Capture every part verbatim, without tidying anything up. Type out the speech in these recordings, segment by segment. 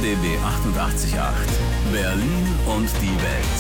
D B achtundachtzig Komma acht. Berlin und die Welt.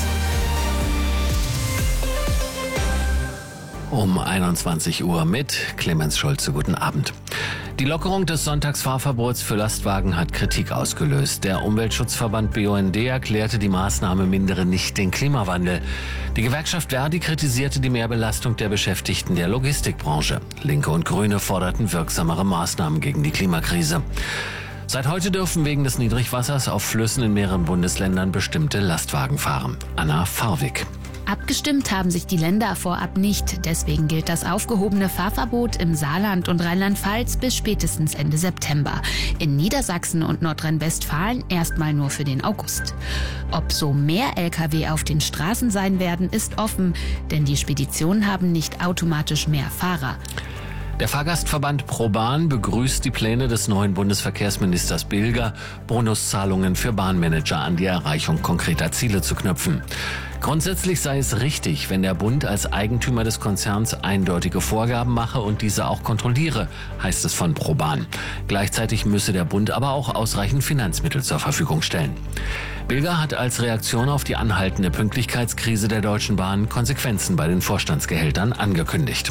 Um einundzwanzig Uhr mit Clemens Schulze. Guten Abend. Die Lockerung des Sonntagsfahrverbots für Lastwagen hat Kritik ausgelöst. Der Umweltschutzverband B U N D erklärte, die Maßnahme mindere nicht den Klimawandel. Die Gewerkschaft Verdi kritisierte die Mehrbelastung der Beschäftigten der Logistikbranche. Linke und Grüne forderten wirksamere Maßnahmen gegen die Klimakrise. Seit heute dürfen wegen des Niedrigwassers auf Flüssen in mehreren Bundesländern bestimmte Lastwagen fahren. Anna Farwig. Abgestimmt haben sich die Länder vorab nicht. Deswegen gilt das aufgehobene Fahrverbot im Saarland und Rheinland-Pfalz bis spätestens Ende September. In Niedersachsen und Nordrhein-Westfalen erstmal nur für den August. Ob so mehr L K W auf den Straßen sein werden, ist offen, denn die Speditionen haben nicht automatisch mehr Fahrer. Der Fahrgastverband ProBahn begrüßt die Pläne des neuen Bundesverkehrsministers Bilger, Bonuszahlungen für Bahnmanager an die Erreichung konkreter Ziele zu knüpfen. Grundsätzlich sei es richtig, wenn der Bund als Eigentümer des Konzerns eindeutige Vorgaben mache und diese auch kontrolliere, heißt es von ProBahn. Gleichzeitig müsse der Bund aber auch ausreichend Finanzmittel zur Verfügung stellen. Bilger hat als Reaktion auf die anhaltende Pünktlichkeitskrise der Deutschen Bahn Konsequenzen bei den Vorstandsgehältern angekündigt.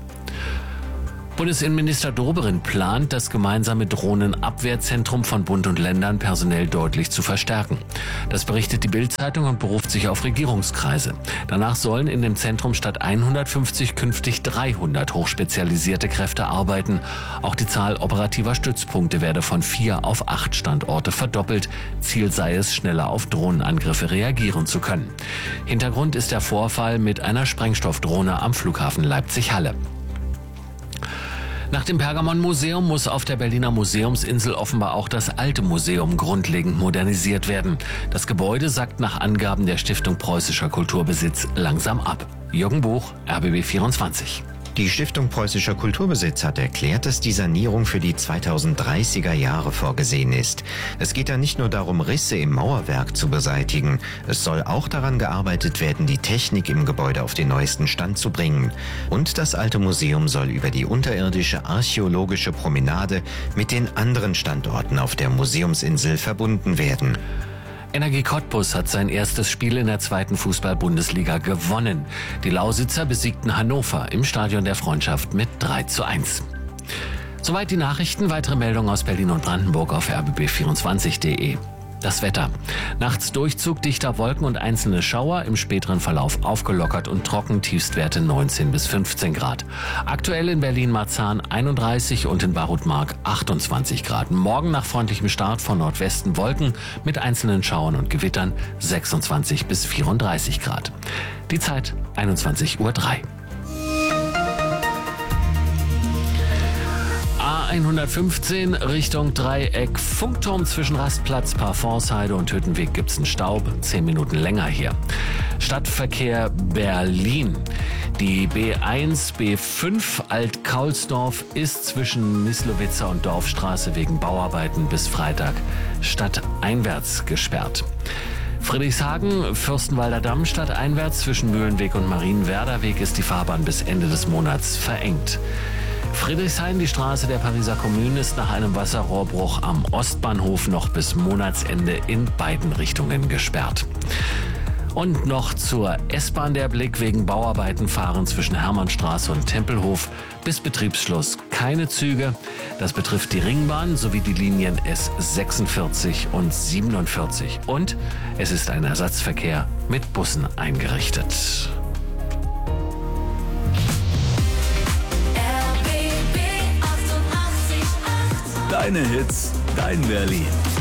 Bundesinnenminister Dobrindt plant, das gemeinsame Drohnenabwehrzentrum von Bund und Ländern personell deutlich zu verstärken. Das berichtet die Bild-Zeitung und beruft sich auf Regierungskreise. Danach sollen in dem Zentrum statt hundertfünfzig künftig dreihundert hochspezialisierte Kräfte arbeiten. Auch die Zahl operativer Stützpunkte werde von vier auf acht Standorte verdoppelt. Ziel sei es, schneller auf Drohnenangriffe reagieren zu können. Hintergrund ist der Vorfall mit einer Sprengstoffdrohne am Flughafen Leipzig-Halle. Nach dem Pergamon-Museum muss auf der Berliner Museumsinsel offenbar auch das alte Museum grundlegend modernisiert werden. Das Gebäude sackt nach Angaben der Stiftung Preußischer Kulturbesitz langsam ab. Jürgen Buch, R B B vierundzwanzig. Die Stiftung Preußischer Kulturbesitz hat erklärt, dass die Sanierung für die zweitausenddreißiger Jahre vorgesehen ist. Es geht da nicht nur darum, Risse im Mauerwerk zu beseitigen. Es soll auch daran gearbeitet werden, die Technik im Gebäude auf den neuesten Stand zu bringen. Und das alte Museum soll über die unterirdische archäologische Promenade mit den anderen Standorten auf der Museumsinsel verbunden werden. Energie Cottbus hat sein erstes Spiel in der zweiten Fußball-Bundesliga gewonnen. Die Lausitzer besiegten Hannover im Stadion der Freundschaft mit drei zu eins. Soweit die Nachrichten. Weitere Meldungen aus Berlin und Brandenburg auf r b b vierundzwanzig punkt de. Das Wetter. Nachts Durchzug dichter Wolken und einzelne Schauer, im späteren Verlauf aufgelockert und trocken, Tiefstwerte neunzehn bis fünfzehn Grad. Aktuell in Berlin-Marzahn einunddreißig und in Barutmark achtundzwanzig Grad. Morgen nach freundlichem Start von Nordwesten Wolken mit einzelnen Schauern und Gewittern sechsundzwanzig bis vierunddreißig Grad. Die Zeit einundzwanzig Uhr drei. A hundertfünfzehn Richtung Dreieck Funkturm zwischen Rastplatz, Parforceheide und Hüttenweg gibt's einen Staub. Zehn Minuten länger hier. Stadtverkehr Berlin. Die B eins, B fünf Alt-Kaulsdorf ist zwischen Mislowitzer und Dorfstraße wegen Bauarbeiten bis Freitag stadteinwärts gesperrt. Friedrichshagen, Fürstenwalder Damm stadteinwärts zwischen Mühlenweg und Marienwerder Weg ist die Fahrbahn bis Ende des Monats verengt. Friedrichshain, die Straße der Pariser Kommune, ist nach einem Wasserrohrbruch am Ostbahnhof noch bis Monatsende in beiden Richtungen gesperrt. Und noch zur S-Bahn der Blick. Wegen Bauarbeiten fahren zwischen Hermannstraße und Tempelhof bis Betriebsschluss keine Züge. Das betrifft die Ringbahn sowie die Linien S sechsundvierzig und siebenundvierzig. Und es ist ein Ersatzverkehr mit Bussen eingerichtet. Deine Hits, dein Berlin.